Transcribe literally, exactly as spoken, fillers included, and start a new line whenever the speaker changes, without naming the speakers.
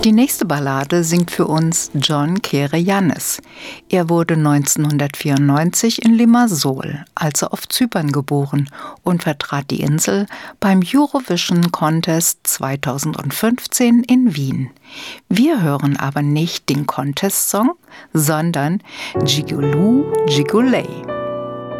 Die nächste Ballade singt für uns John Kereyannis. Er wurde neunzehnhundertvierundneunzig in Limassol, also auf Zypern, geboren und vertrat die Insel beim Eurovision Contest zweitausendfünfzehn in Wien. Wir hören aber nicht den Contest-Song, sondern Gigolou Gigoley.